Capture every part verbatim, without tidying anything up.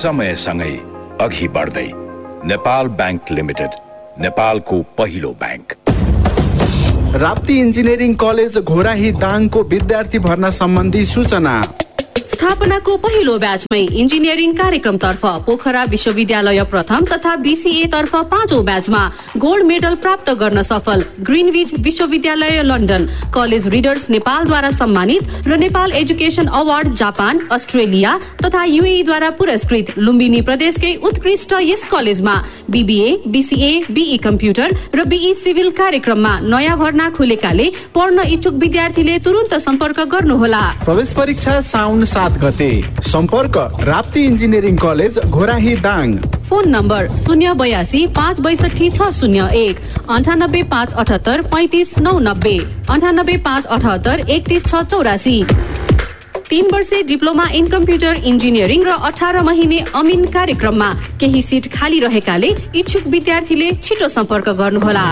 समयसँगै अघि बढ्दै नेपाल बैंक लिमिटेड, नेपालको पहिलो bank. Rapti engineering college Ghorahi दाङको विद्यार्थी भर्ना सम्बन्धी सूचना। स्थापनाको पहिलो ब्याचमै इन्जिनियरिङ कार्यक्रमतर्फ पोखरा विश्वविद्यालय प्रथम तथा बीसीए तर्फ पाँचौं ब्याचमा गोल्ड मेडल प्राप्त गर्न सफल ग्रिनविच विश्वविद्यालय लन्डन, कलेज रिडर्स नेपालद्वारा सम्मानित र Nepal education award Japan, Australia तथा युएईद्वारा पुरस्कृत लुम्बिनी प्रदेशकै उत्कृष्ट यस कलेजमा बीबीए, बीसीए, बीई कम्प्युटर र बीई सिभिल कार्यक्रममा नयाँ भर्ना खुलेकाले पढ्न इच्छुक विद्यार्थीले तुरुन्त सम्पर्क गर्नुहोला। प्रवेश परीक्षा साउन सात गते। सम्पर्क Rapti engineering college Ghorahi Dang. Phone number शून्य बयासी पाँच बैसठी छ शून्य एक, अन्ठानब्बे पाँच अठहत्तर पैँतिस नौ नब्बे, अन्ठानब्बे पाँच अठहत्तर एकतिस छ चौरासी। तीन वर्षे डिप्लोमा इन कम्प्युटर इन्जिनियरिङ र अठार महिने अमिन कार्यक्रममा केही सिट खाली रहेकाले इच्छुक विद्यार्थीले छिटो सम्पर्क गर्नुहोला।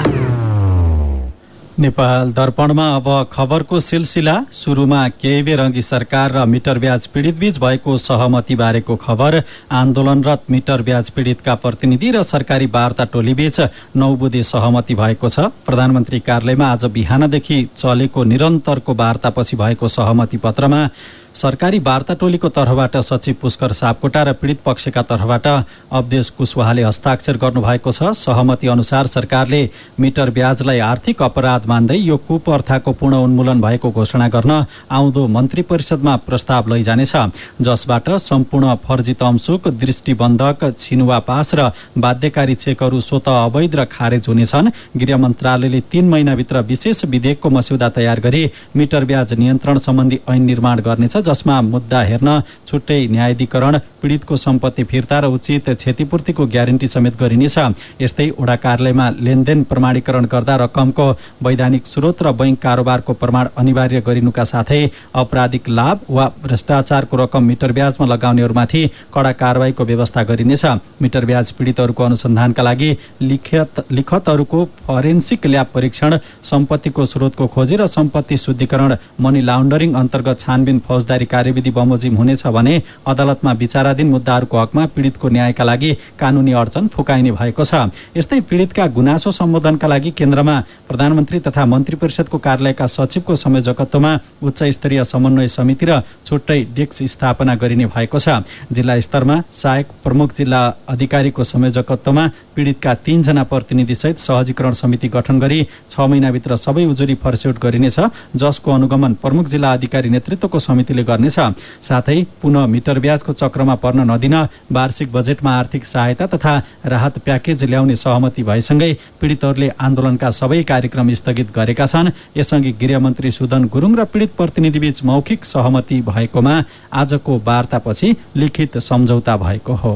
नेपाल दर्पणमा अब खबरको सिलसिला। सुरुमा केही बेर अघि सरकार र मिटर ब्याज पीडित बीच भएको सहमति बारेको खबर। आन्दोलनरत मिटर ब्याज पीडितका प्रतिनिधि र सरकारी वार्ता टोली बीच नौ बुँदे सहमति भएको छ। प्रधानमन्त्री कार्यालयमा आज बिहानदेखि चलेको निरन्तरको वार्तापछि भएको सहमति पत्रमा सरकारी वार्ता टोलीको तर्फबाट सचिव पुष्कर सापकोटा र पीडित पक्षका तर्फबाट अवधेश कुशवाहाले हस्ताक्षर गर्नुभएको छ। सहमति अनुसार सरकारले मिटर ब्याजलाई आर्थिक अपराध मान्दै यो कुप्रथाको पूर्ण उन्मूलन भएको घोषणा गर्न आउँदो मन्त्री परिषदमा प्रस्ताव लैजानेछ, जसबाट सम्पूर्ण फर्जी तमसुक, दृष्टिबन्धक, छिनुवा पास र बाध्यकारी चेकहरू स्वत अवैध र खारेज हुनेछन्। गृह मन्त्रालयले तीन महिनाभित्र विशेष विधेयकको मस्यौदा तयार गरी मिटर ब्याज नियन्त्रण सम्बन्धी ऐन निर्माण गर्नेछ, जसमा मुद्दा हेर्न छुट्टै न्यायाधिकरण, पीडितको सम्पत्ति फिर्ता र उचित क्षतिपूर्तिको ग्यारेन्टी समेत गरिनेछ। यस्तै वडा कार्यालयमा लेनदेन प्रमाणीकरण गर्दा रकमको वैधानिक स्रोत र बैंक कारोबारको प्रमाण अनिवार्य गरिनुका साथै आपराधिक लाभ वा भ्रष्टाचारको रकम मिटर ब्याजमा लगाउनेहरूमाथि कडा कारबाहीको व्यवस्था गरिनेछ। मिटर ब्याज पीडितहरूको अनुसन्धानका लागि लिखत लिखतहरूको फरेन्सिक ल्याब परीक्षण, सम्पत्तिको स्रोतको खोजी र सम्पत्ति शुद्धिकरण, मनी लाउन्डरिङ अन्तर्गत छानबिन फौजदारी कार्यविधि बमोजिम हुनेछ भने अदालतमा विचाराधीन मुद्दाहरूको हकमा पीडितको न्यायका लागि कानुनी अडचन फुकाइने भएको छ। यस्तै पीडितका गुनासो सम्बोधनका लागि केन्द्रमा प्रधानमन्त्री तथा मन्त्री परिषदको कार्यालयका सचिवको संयोजकत्वमा उच्च स्तरीय समन्वय समिति र छुट्टै डेस्क स्थापना गरिने भएको छ। जिल्ला स्तरमा सहायक प्रमुख जिल्ला अधिकारीको संयोजकत्वमा पीडितका तीनजना प्रतिनिधिसहित सहजीकरण समिति गठन गरी छ महिनाभित्र सबै उजुरी फर्स्यौट गरिनेछ, जसको अनुगमन प्रमुख जिल्ला अधिकारी नेतृत्वको समितिले गर्नेछ। साथै पुनः मिटर ब्याजको चक्रमा पर्न नदिन वार्षिक बजेटमा आर्थिक सहायता तथा राहत प्याकेज ल्याउने सहमति भएसँगै पीडितहरूले आन्दोलनका सबै कार्यक्रम स्थगित गरेका छन्। यसअघि गृहमन्त्री सुदन गुरुङ र पीडित प्रतिनिधिबीच मौखिक सहमति भएकोमा आजको वार्तापछि लिखित सम्झौता भएको हो।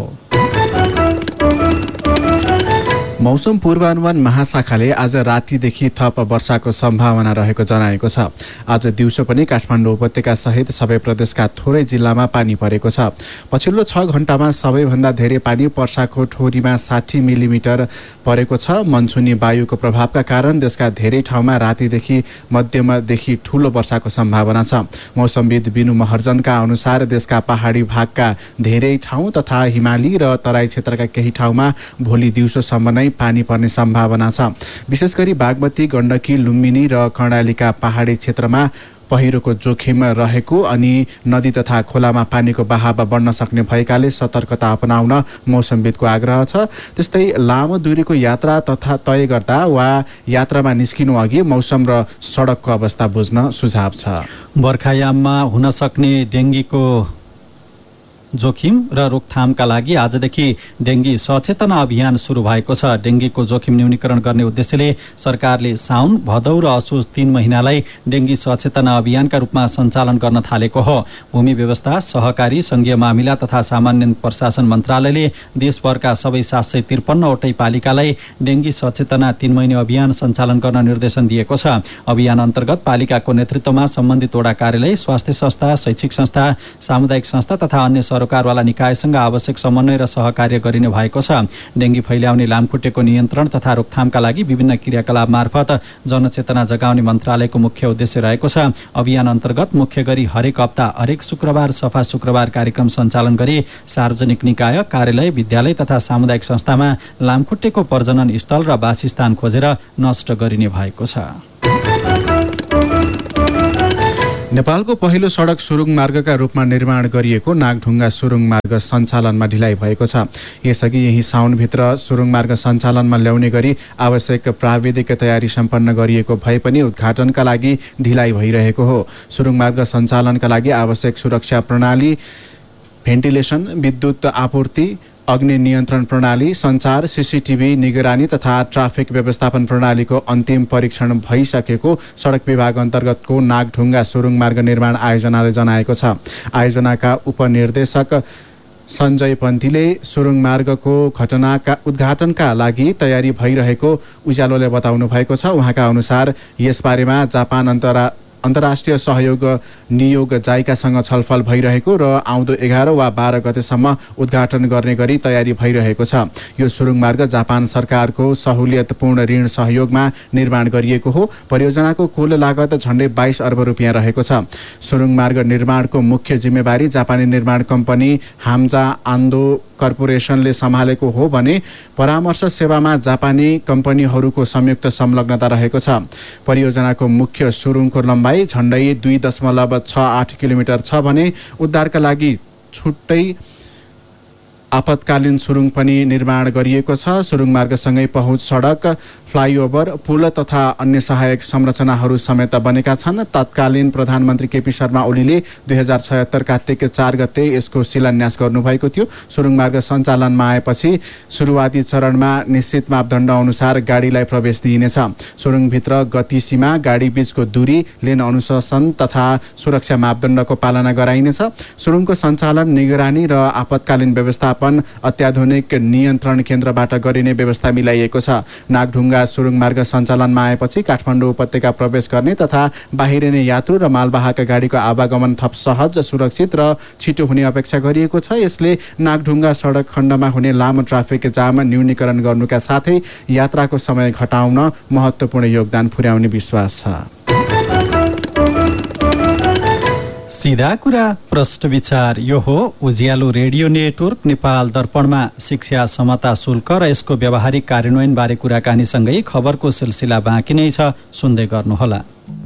मौसम पूर्वानुमान महाशाखाले आज रातिदेखि थप वर्षाको सम्भावना रहेको जनाएको छ। आज दिउँसो पनि काठमाडौँ उपत्यका सहित सबै प्रदेशका थोरै जिल्लामा पानी परेको छ। पछिल्लो छ घण्टामा सबैभन्दा धेरै पानी पर्साको ठोरीमा साठी मिलिमिटर परेको छ। मनसुनी वायुको प्रभावका कारण देशका धेरै ठाउँमा रातिदेखि मध्यमदेखि ठूलो वर्षाको सम्भावना छ। मौसमविद बिनु महर्जनका अनुसार देशका पहाडी भागका धेरै ठाउँ तथा हिमाली र तराई क्षेत्रका केही ठाउँमा भोलि दिउँसोसम्म नै पानी पर्ने सम्भावना छ। विशेष गरी बागमती, गण्डकी, लुम्बिनी र कर्णालीका पहाडी क्षेत्रमा पहिरोको जोखिम रहेको अनि नदी तथा खोलामा पानीको बहाव बढ्न सक्ने भएकाले सतर्कता अपनाउन मौसमविदको आग्रह छ। त्यस्तै लामो दूरीको यात्रा तथा तय गर्दा वा यात्रामा निस्किनु अघि मौसम र सडकको अवस्था बुझ्न सुझाव छ। बर्खायाममा हुन सक्ने डेङ्गीको जोखिम र रोकथामका लागि आजदेखि डेङ्गी सचेतना अभियान सुरु भएको छ। डेङ्गीको जोखिम न्यूनीकरण गर्ने उद्देश्यले सरकारले साउन, भदौ र असोज तीन महिनालाई डेङ्गी सचेतना अभियानका रूपमा सञ्चालन गर्न थालेको हो। भूमि व्यवस्था, सहकारी, संघीय मामिला तथा सामान्य प्रशासन मन्त्रालयले देशभरका सबै सात सय त्रिपन्नवटै पालिकालाई डेङ्गी सचेतना तीन महिने अभियान सञ्चालन गर्न निर्देशन दिएको छ। अभियान अन्तर्गत पालिकाको नेतृत्वमा सम्बन्धित वडा कार्यालय, स्वास्थ्य संस्था, शैक्षिक संस्था, सामुदायिक संस्था तथा अन्य सरोकारवाला निकायसँग आवश्यक समन्वय र सहकार्य गरिने भएको छ। डेङ्गी फैल्याउने लामखुट्टेको नियन्त्रण तथा रोकथामका लागि विभिन्न क्रियाकलाप मार्फत जनचेतना जगाउने मन्त्रालयको मुख्य उद्देश्य रहेको छ। अभियान अन्तर्गत मुख्य गरी हरेक हप्ता हरेक शुक्रबार सफा शुक्रबार कार्यक्रम सञ्चालन गरी सार्वजनिक निकाय, कार्यालय, विद्यालय तथा सामुदायिक संस्थामा लामखुट्टेको प्रजनन स्थल र वासस्थान खोजेर नष्ट गरिने भएको छ। नेपालको पहिलो सडक सुरुङ मार्गका रूपमा निर्माण गरिएको नागढुङ्गा सुरुङ मार्ग सञ्चालनमा ढिलाइ भएको छ। यसअघि यही साउनभित्र सुरुङ मार्ग सञ्चालनमा ल्याउने गरी आवश्यक प्राविधिक तयारी सम्पन्न गरिएको भए पनि उद्घाटनका लागि ढिलाइ भइरहेको हो। सुरुङ मार्ग सञ्चालनका लागि आवश्यक सुरक्षा प्रणाली, भेन्टिलेसन, विद्युत आपूर्ति, अग्नि नियन्त्रण प्रणाली, सञ्चार, सीसीटीभी निगरानी तथा ट्राफिक व्यवस्थापन प्रणालीको अन्तिम परीक्षण भइसकेको सडक विभाग अन्तर्गतको नागढुङ्गा सुरुङ मार्ग निर्माण आयोजनाले जनाएको छ। आयोजनाका उपनिर्देशक सञ्जय पन्थीले सुरुङ मार्गको घटनाका उद्घाटनका लागि तयारी भइरहेको उज्यालोले बताउनु भएको छ। उहाँका अनुसार यसबारेमा जापान अन्तरा अन्तर्राष्ट्रिय सहयोग नियोग जाइकासँग छलफल भइरहेको र आउँदो एघार वा बाह्र गतेसम्म उद्घाटन गर्ने गरी तयारी भइरहेको छ। यो सुरुङ मार्ग जापान सरकारको सहुलियतपूर्ण ऋण सहयोगमा निर्माण गरिएको हो। परियोजनाको कुल लागत झन्डै बाइस अर्ब रुपियाँ रहेको छ। सुरुङ मार्ग निर्माणको मुख्य जिम्मेवारी जापानी निर्माण कम्पनी हाम्जा आन्दो कर्पोरेसनले सम्हालेको हो भने परामर्श सेवामा जापानी कम्पनीहरूको संयुक्त संलग्नता रहेको छ। परियोजनाको मुख्य सुरुङको लम्बाइ झन्डै दुई दशमलव छ आठ किलोमिटर छ भने उद्धारका लागि छुट्टै आपतकालीन सुरुङ पनि निर्माण गरिएको छ। सुरुङ मार्गसँगै पहुँच सडक, फ्लाइओभर, पुल तथा अन्य सहायक संरचनाहरू समेत बनेका छन्। तत्कालीन प्रधानमन्त्री केपी शर्मा ओलीले दुई हजार छयत्तर कार्तिक चार गते यसको शिलान्यास गर्नुभएको थियो। सुरुङ मार्ग सञ्चालनमा आएपछि सुरुवाती चरणमा निश्चित मापदण्ड अनुसार गाडीलाई प्रवेश दिइनेछ। सुरुङभित्र गति सीमा, गाडी बीचको दूरी, लेन अनुशासन तथा सुरक्षा मापदण्डको पालना गराइनेछ। सुरुङको सञ्चालन, निगरानी र आपतकालीन व्यवस्थापन अत्याधुनिक नियन्त्रण केन्द्रबाट गरिने व्यवस्था मिलाइएको छ। नागढुङ्गा सुरुङ मार्ग सञ्चालनमा आएपछि काठमाडौँ उपत्यका प्रवेश गर्ने तथा बाहिरिने यात्रु र मालवाहक गाडीको आवागमन थप सहज, सुरक्षित र छिटो हुने अपेक्षा गरिएको छ। यसले नागढुङ्गा सडक खण्डमा हुने लामो ट्राफिक जाम न्यूनीकरण गर्नुका साथै यात्राको समय घटाउन महत्त्वपूर्ण योगदान पुर्याउने विश्वास छ। सीधा कुरा प्रश्न विचार, यो हो उज्यालो रेडियो नेटवर्क नेपाल दर्पणमा शिक्षा समता शुल्क र यसको व्यावहारिक कार्यान्वयन बारे कुराकानीसँगै खबरको सिलसिला बाँकी नै छ, सुन्दै गर्नुहोला।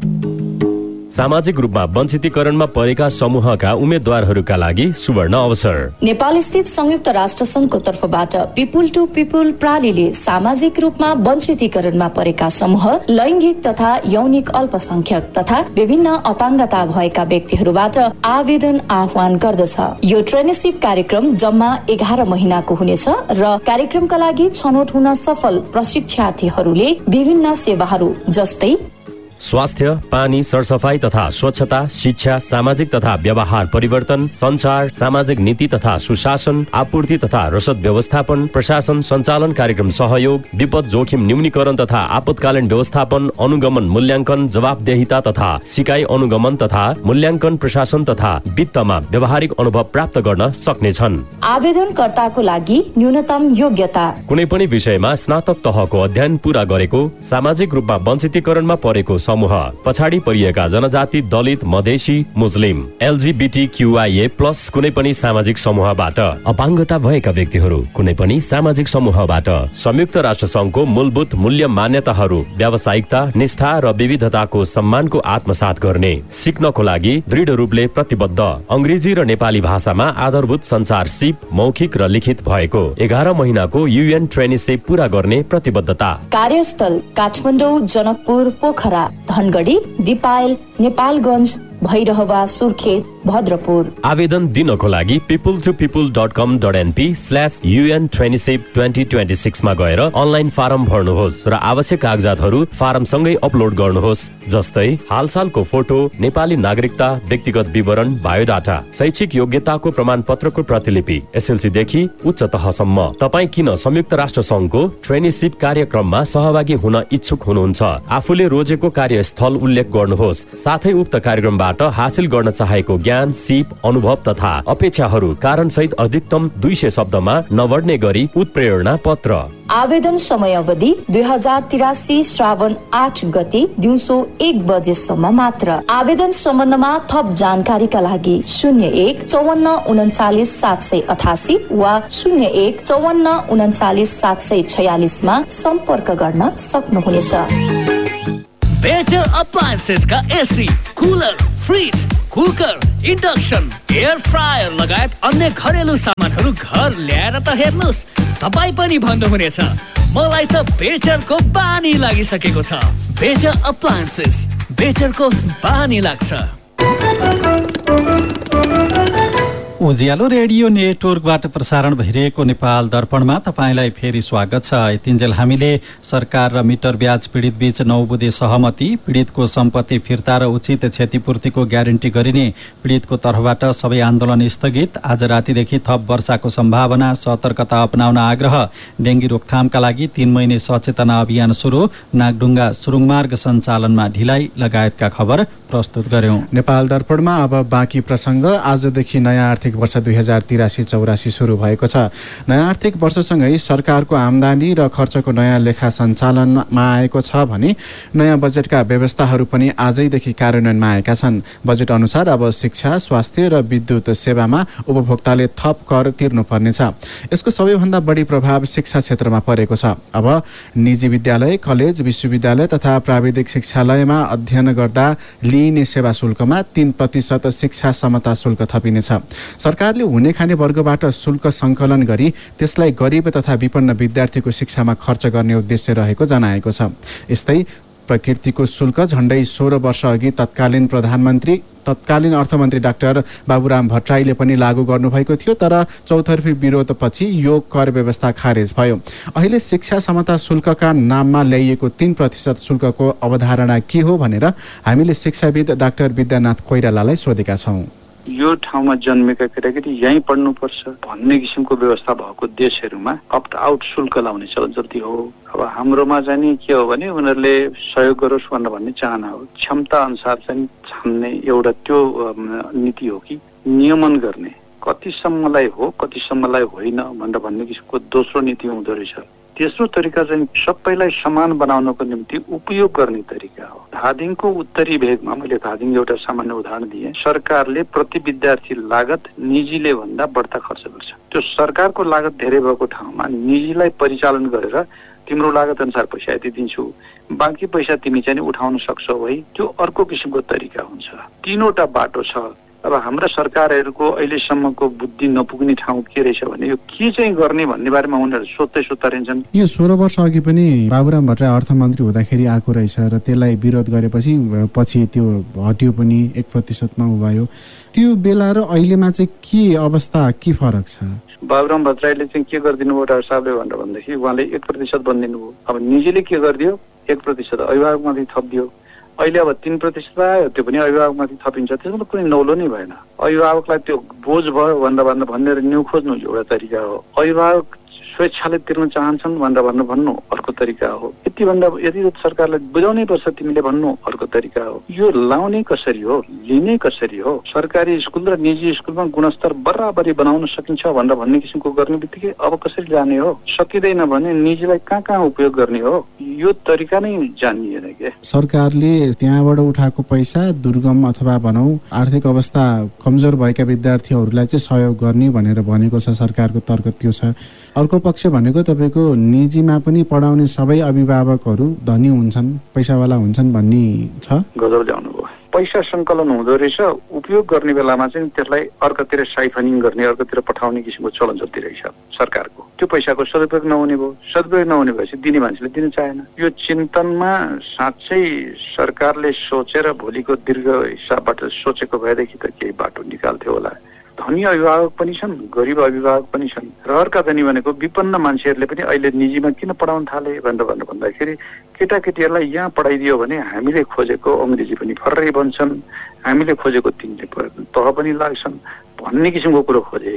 सामाजिक रूपमा वञ्चितीकरणमा परेका समूहका उम्मेद्वारहरूका लागि सुवर्ण अवसर। नेपाल स्थित संयुक्त राष्ट्र संघको तर्फबाट पिपुल टु पिपुल प्रणालीले सामाजिक रूपमा वञ्चितीकरणमा परेका समूह, लैङ्गिक तथा यौनिक अल्पसंख्यक तथा विभिन्न अपाङ्गता भएका व्यक्तिहरूबाट आवेदन आह्वान गर्दछ। यो ट्रेनिसिप कार्यक्रम जम्मा एघार महिनाको हुनेछ र कार्यक्रमका लागि छनौट हुन सफल प्रशिक्षार्थीहरूले विभिन्न सेवाहरू जस्तै स्वास्थ्य, पानी, सरसफाई तथा स्वच्छता, शिक्षा, सामाजिक तथा व्यवहार परिवर्तन, सञ्चार, सामाजिक नीति तथा सुशासन, आपूर्ति तथा रसद व्यवस्थापन, प्रशासन सञ्चालन कार्यक्रम सहयोग, विपद जोखिम न्यूनीकरण तथा आपतकालीन व्यवस्थापन, अनुगमन मूल्याङ्कन, जवाबदेहिता तथा सिकाइ अनुगमन तथा मूल्याङ्कन, प्रशासन तथा वित्तमा व्यावहारिक अनुभव प्राप्त गर्न सक्नेछन्। आवेदनकर्ताको लागि न्यूनतम योग्यता कुनै पनि विषयमा स्नातक तहको अध्ययन पूरा गरेको, सामाजिक रूपमा वञ्चितीकरणमा परेको समूह, पछाडि परिएका जनजाति, दलित, मधेसी, मुस्लिम, एलजीबीटीक्यूआईए प्लस कुनै पनि सामाजिक समूहबाट, अपाङ्गता भएका व्यक्तिहरू कुनै पनि सामाजिक समूहबाट, संयुक्त राष्ट्र संघको मूलभूत मूल्य मान्यताहरू, व्यावसायिकता, निष्ठा र विविधताको सम्मानको आत्मसात गर्ने, सिक्नको लागि दृढ रूपले प्रतिबद्ध, अंग्रेजी र नेपाली भाषामा आधारभूत संचार सिप मौखिक र लिखित भएको, एघार महिनाको युएन ट्रेनिसिप पूरा गर्ने प्रतिबद्धता। कार्यस्थल काठमाडौँ, जनकपुर, पोखरा, धनगढी, दिपायल, नेपालगञ्ज, भैरहवा, सुर्खेत, भद्रपुर। आवेदन दिनको लागि people to people dot com dot NP slash UAN traineeship twenty twenty six मा गएर अनलाइन फारम भर्नुहोस् र आवश्यक कागजातहरू फारमसँगै अपलोड गर्नुहोस्, जस्तै हालसालको फोटो, नेपाली नागरिकता, व्यक्तिगत विवरण, बायोडाटा, शैक्षिक योग्यताको प्रमाणपत्रको प्रतिलिपि, एसएलसी देखि उच्च तहसम्म। तपाईँ किन संयुक्त राष्ट्र संघको ट्रेनिसिप कार्यक्रममा सहभागी हुन इच्छुक हुनुहुन्छ? आफूले रोजेको कार्यस्थल उल्लेख गर्नुहोस्, साथै उक्त कार्यक्रमबाट संस्थाबाट हासिल गर्न चाहेको ज्ञान, सिप, अनुभव तथा अपेक्षाहरू कारणसहित अधिकतम दुई सय शब्दमा नबढ्ने गरी उत्प्रेरणा पत्र। आवेदन समय अवधि दुई हजार तिरासी श्रावण आठ गते दिउँसो एक बजेसम्म मात्र। आवेदन सम्बन्धमा थप जानकारीका लागि शून्य एक चौवन्न उन्चालिस सात सय अठासी वा शून्य एक चौवन्न उन्चालिस सात सय छयालिसमा सम्पर्क गर्न सक्नुहुनेछ। बेटर अप्लायन्सेस का AC, cooler, fridge, cooker, induction, air fryer लगायत अन्य घरेलु सामानहरू घर ल्याएर त हेर्नुस्, तपाईँ पनि भन्नुहुनेछ मलाई त बेटरको बानी लागिसकेको छ। बेटर अप्लायन्सेस, बेटरको बानी लाग्छ। उज्यालो रेडियो नेटवर्कबाट प्रसारण भइरहेको नेपाल दर्पणमा तपाईँलाई फेरि स्वागत छ। यतिन्जेल हामीले सरकार र मिटर ब्याज पीडित बीच नौ बुँदे सहमति, पीडितको सम्पत्ति फिर्ता र उचित क्षतिपूर्तिको ग्यारेन्टी गरिने, पीडितको तर्फबाट सबै आन्दोलन स्थगित, आज रातिदेखि थप वर्षाको सम्भावना, सतर्कता अपनाउन आग्रह, डेङ्गी रोकथामका लागि तीन महिने सचेतना अभियान सुरु, नागढुङ्गा सुरुङमार्ग सञ्चालनमा ढिलाइ लगायतका खबर प्रस्तुत गर्यौं। नेपाल दर्पणमा अब बाँकी प्रसङ्ग। आजदेखि नयाँ आर्थिक वर्ष दुई हजार तिरासी चौरासी सुरु भएको छ। नयाँ आर्थिक वर्षसँगै सरकारको आमदानी र खर्चको नयाँ लेखा सञ्चालनमा आएको छ भने नयाँ बजेटका व्यवस्थाहरू पनि आजैदेखि कार्यान्वयनमा आएका छन्। बजेट अनुसार अब शिक्षा, स्वास्थ्य र विद्युत सेवामा उपभोक्ताले थप कर तिर्नुपर्नेछ। यसको सबैभन्दा बढी प्रभाव शिक्षा क्षेत्रमा परेको छ। अब निजी विद्यालय, कलेज, विश्वविद्यालय तथा प्राविधिक शिक्षालयमा अध्ययन गर्दा लिइने सेवा शुल्कमा तीन प्रतिशत शिक्षा समता शुल्क थपिनेछ। सरकारले हुने खाने वर्गबाट शुल्क सङ्कलन गरी त्यसलाई गरिब तथा विपन्न विद्यार्थीको शिक्षामा खर्च गर्ने उद्देश्य रहेको जनाएको छ। यस्तै प्रकृतिको शुल्क झण्डै सोह्र वर्ष अघि तत्कालीन प्रधानमन्त्री तत्कालीन अर्थमन्त्री डाक्टर बाबुराम भट्टराईले पनि लागू गर्नुभएको थियो, तर चौतर्फी विरोधपछि यो कर व्यवस्था खारेज भयो। अहिले शिक्षा समता शुल्कका नाममा ल्याइएको तीन प्रतिशत शुल्कको अवधारणा के हो भनेर हामीले शिक्षाविद डाक्टर विद्यानाथ कोइरालालाई सोधेका छौँ। यो ठाउँमा जन्मेका केटाकेटी यहीँ पढ्नुपर्छ भन्ने किसिमको व्यवस्था भएको देशहरूमा अप्ट आउट शुल्क लाउने चलन चल्ती हो। अब हाम्रोमा चाहिँ नि के हो भने उनीहरूले सहयोग गरोस् भनेर भन्ने चाहना हो। क्षमता अनुसार चाहिँ छान्ने एउटा त्यो नीति हो कि नियमन गर्ने, कतिसम्मलाई हो कतिसम्मलाई होइन भनेर भन्ने किसिमको दोस्रो नीति हुँदो रहेछ। तेस्रो तरिका चाहिँ सबैलाई समान बनाउनको निम्ति उपयोग गर्ने तरिका हो। धादिङको उत्तरी भेगमा मैले धादिङ एउटा सामान्य उदाहरण दिएँ। सरकारले प्रति विद्यार्थी लागत निजीले भन्दा बढ्ता खर्च गर्छ। त्यो सरकारको लागत धेरै भएको ठाउँमा निजीलाई परिचालन गरेर तिम्रो लागत अनुसार पैसा यति दिन्छु, बाँकी पैसा तिमी चाहिँ उठाउन सक्छौ है, त्यो अर्को किसिमको तरिका हुन्छ। तीनवटा बाटो छ। अब हाम्रा सरकारहरूको अहिलेसम्मको बुद्धि नपुग्ने ठाउँ के रहेछ भने यो के चाहिँ गर्ने भन्ने बारेमा उनीहरू सोच्दै सोच्दा रहन्छन्। यो सोह्र वर्ष अघि पनि बाबुराम भट्टराई अर्थमन्त्री हुँदाखेरि आएको रहेछ र त्यसलाई विरोध गरेपछि पछि त्यो हट्यो पनि, एक प्रतिशतमा उभायो। त्यो बेला र अहिलेमा चाहिँ के अवस्था, के फरक छ? बाबुराम भट्टराईले चाहिँ के गरिदिनु भयो डाक्टर साहबले भनेर भन्दाखेरि उहाँले एक प्रतिशत बनिदिनु भयो। अब निजीले के गरिदियो, एक प्रतिशत अभिभावकमाथि थपिदियो। अहिले अब तीन प्रतिशत आयो, त्यो पनि अभिभावकमाथि थपिन्छ। त्यसमा त कुनै नौलो नै भएन। अभिभावकलाई त्यो बोझ भयो भनेर भनेर भनेर न्यु खोज्नु एउटा तरिका हो। अभिभावक स्वेच्छाले तिर्न चाहन्छन् भनेर भन्नु भन्नु अर्को तरिका हो। यति भन्दा यदि सरकारलाई बुझाउनै पर्छ तिमीले भन्नु अर्को तरिका हो। यो लाउने कसरी हो, लिने कसरी हो, सरकारी स्कुल र निजी स्कुलमा गुणस्तर बराबरी बनाउन सकिन्छ भनेर भन्ने किसिमको गर्ने बित्तिकै अब कसरी जाने हो, सकिँदैन भने निजीलाई कहाँ कहाँ उपयोग गर्ने हो, यो तरिका नै जानिएन के। सरकारले त्यहाँबाट उठाएको पैसा दुर्गम अथवा भनौँ आर्थिक अवस्था कमजोर भएका विद्यार्थीहरूलाई चाहिँ सहयोग गर्ने भनेर भनेको छ। सरकारको तर्क त्यो छ। अर्को पक्ष भनेको तपाईँको निजीमा पनि पढाउने सबै अभिभावकहरू धनी हुन्छन्, पैसावाला हुन्छन् भन्ने छ। गजब ल्याउनु भयो। पैसा सङ्कलन हुँदो रहेछ, उपयोग गर्ने बेलामा चाहिँ त्यसलाई अर्कोतिर साइफनिङ गर्ने, अर्कोतिर पठाउने किसिमको चलन चल्ती रहेछ सरकारको। त्यो पैसाको सदुपयोग नहुने भयो। सदुपयोग नहुने भएपछि दिने मान्छेले दिन चाहेन। यो चिन्तनमा साँच्चै सरकारले सोचेर भोलिको दीर्घ हिसाबबाट सोचेको भएदेखि त केही बाटो निकाल्थ्यो होला। धनी अभिभावक पनि छन्, गरिब अभिभावक पनि छन् र अर्का धनी भनेको विपन्न मान्छेहरूले पनि अहिले निजीमा किन पढाउन थाले भनेर भन्नु भन्दाखेरि केटाकेटीहरूलाई यहाँ पढाइदियो भने हामीले खोजेको अङ्ग्रेजी पनि फर्रै बन्छन्, हामीले खोजेको तिनले तह पनि लाग्छन् भन्ने किसिमको कुरो खोजे।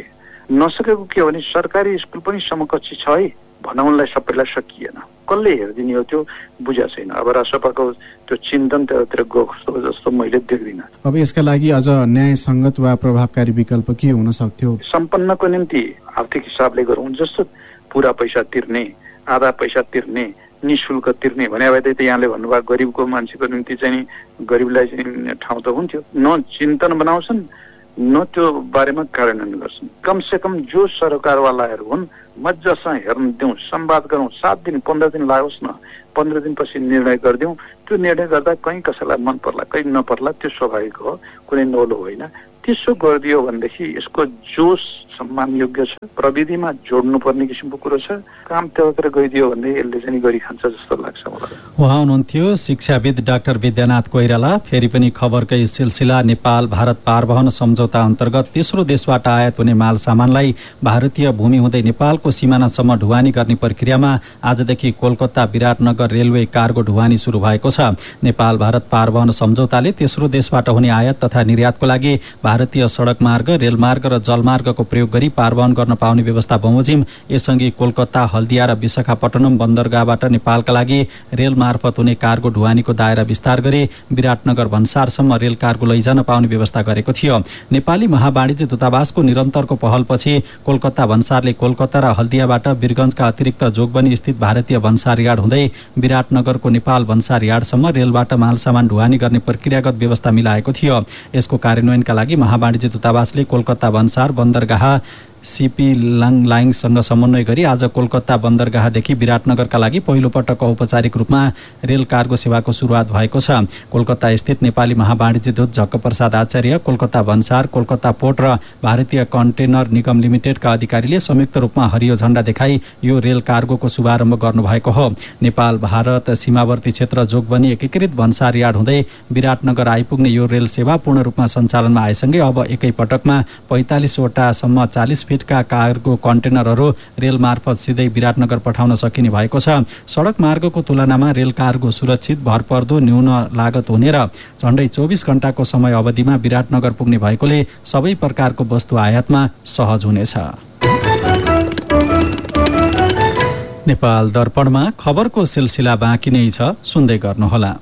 नसकेको के हो भने सरकारी स्कुल पनि समकक्षी छ है भनाउनलाई सबैलाई सकिएन। कसले हेरिदिने हो त्यो बुझा छैन। अब राष्ट्रपाको त्यो चिन्तन त्यतातिर गएको जस्तो मैले देख्दिनँ। अब यसका लागि अझ न्यायसङ्गत वा प्रभावकारी विकल्प के हुन सक्थ्यो? सम्पन्नको निम्ति आर्थिक हिसाबले गरौँ, जस्तो पुरा पैसा तिर्ने, आधा पैसा तिर्ने, निशुल्क तिर्ने भने अब त यहाँले भन्नुभयो गरिबको मान्छेको निम्ति चाहिँ गरिबलाई चाहिँ ठाउँ त हुन्थ्यो। न चिन्तन बनाउँछन् न त्यो बारेमा कार्यान्वयन गर्छन्। कम से कम जो सरकारवालाहरू हुन् मजासँग हेर्न दिउँ, संवाद गरौँ, सात दिन पन्ध्र दिन लागोस् न, पन्ध्र दिनपछि निर्णय गरिदिउँ। त्यो निर्णय गर्दा कहीँ कसैलाई मन पर्ला कहीँ नपर्ला त्यो स्वाभाविक हो, कुनै नौलो होइन। त्यसो गरिदियो भनेदेखि यसको जोस सम्मान योग्य छ, प्रविधिमा जोड्नुपर्ने किसिमको कुरो छ। काम त्यतातिर गइदियो भने यसले चाहिँ गरी खान्छ जस्तो लाग्छ मलाई। उहाँ हुनुहुन्थ्यो शिक्षाविद डाक्टर विद्यानाथ कोइराला। फेरि पनि खबरकै सिलसिला नेपाल भारत पारवहन सम्झौता अन्तर्गत तेस्रो देशबाट आयात हुने माल सामानलाई भारतीय भूमि हुँदै नेपालको सिमानासम्म ढुवानी गर्ने प्रक्रियामा आजदेखि कोलकाता विराटनगर रेलवे कार्गो ढुवानी सुरु भएको छ। नेपाल भारत पारवहन सम्झौताले तेस्रो देशबाट हुने आयात तथा निर्यातको लागि भारतीय सडक मार्ग, रेलमार्ग र जलमार्गको प्रयोग गरी पारवहन गर्न पाउने व्यवस्था बमोजिम यसअघि कोलकाता, हल्दिया र विशाखापट्टनम बन्दरगाहबाट नेपालका लागि रेल मार्फत हुने कार्गो ढुवानीको दायरा विस्तार गरी विराटनगर भन्सारसम्म रेल कार्गो लैजान पाउने व्यवस्था गरेको थियो। नेपाली महावाणिज्य दूतावासको निरन्तरको पहलपछि कोलकाता भन्सारले कोलकाता र हल्दियाबाट वीरगञ्जका अतिरिक्त जोगबनी स्थित भारतीय भन्सार यार्ड हुँदै विराटनगरको नेपाल भन्सार यार्डसम्म रेलबाट मालसामान ढुवानी गर्ने प्रक्रियागत व्यवस्था मिलाएको थियो। यसको कार्यान्वयनका लागि महावाणिज्य दूतावासले कोलकाता भन्सार बन्दरगाह सीपी लाङलाङसँग समन्वय गरी आज कोलकाता बन्दरगाहदेखि विराटनगरका लागि पहिलो पटक औपचारिक रूपमा रेल कार्गो सेवाको सुरुवात भएको छ। कोलकाता स्थित नेपाली महावाणिज्य दूत झक्क प्रसाद आचार्य, कोलकाता भन्सार, कोलकाता पोर्ट र भारतीय कन्टेनर निगम लिमिटेडका अधिकारीले संयुक्त रूपमा हरियो झण्डा देखाई यो रेल कार्गोको शुभारम्भ गर्नुभएको हो। नेपाल भारत सीमावर्ती क्षेत्र जोगबनी एकीकृत भन्सार यार्ड हुँदै विराटनगर आइपुग्ने यो रेल सेवा पूर्ण रूपमा सञ्चालनमा आएसँगै अब एकै पटकमा पैँतालिसवटासम्म चालिस का कार्गो कन्टेनरहरू रेल मार्फत सिधै विराटनगर पठाउन सकिने भएको छ। सडक मार्गको तुलनामा रेल कार्गो सुरक्षित, भरपर्दो, न्यून लागत हुने र झण्डै चौबिस घण्टाको समय अवधिमा विराटनगर पुग्ने भएकोले सबै प्रकारको वस्तु आयातमा सहज हुनेछ। नेपाल दर्पणमा खबरको सिलसिला बाँकी नै छ, सुन्दै गर्नुहोला।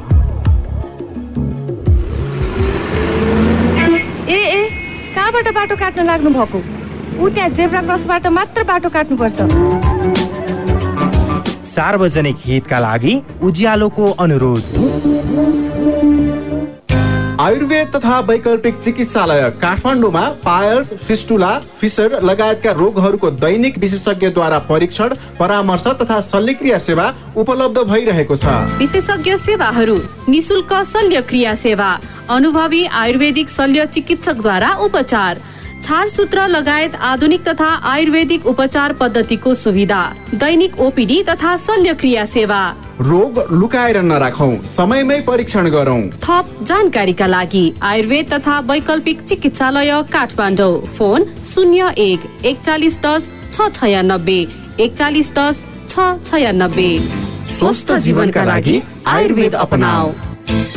ए ए कहाँबाट बाटो काट्न लाग्नु भएको? ऊ त्यहाँ जेब्रा क्रसबाट मात्र बाटो काट्नुपर्छ। सार्वजनिक हितका लागि उज्यालोको अनुरोध। आयुर्वेद तथा वैकल्पिक चिकित्सालय काठमाडौँमा पायल्स, फिस्टुला, फिसर लगायतका रोगहरूको दैनिक विशेषज्ञद्वारा परीक्षण, परामर्श तथा शल्यक्रिया सेवा उपलब्ध भइरहेको छ। विशेषज्ञ सेवाहरू: निशुल्क शल्यक्रिया सेवा, अनुभवी आयुर्वेदिक शल्य चिकित्सकद्वारा उपचार, छारसूत्र लगायत आधुनिक तथा आयुर्वेदिक उपचार पद्धतिको सुविधा, दैनिक ओपीडी तथा शल्यक्रिया सेवा। रोग लुकाएर नराखौं, समयमै परीक्षण गरौं। थप जानकारीका लागि आयुर्वेद तथा वैकल्पिक चिकित्सालय काठमाडौँ। फोन शून्य एक एकचालिस दस छ छयानब्बे एकचालिस दस छ छयानब्बे। स्वस्थ जीवनका लागि आयुर्वेद अपनाऊ।